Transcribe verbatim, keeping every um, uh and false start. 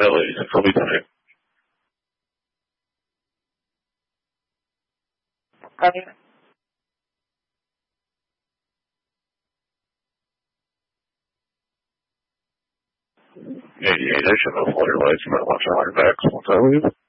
Really, I'll be fine. Okay. eighty-eight, I should have flare lights. You might watch your back once I leave.